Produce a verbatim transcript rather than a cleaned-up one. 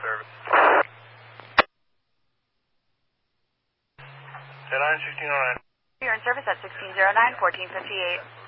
service. Dead nine, sixteen oh nine. You're in service at sixteen oh nine, fourteen fifty-eight.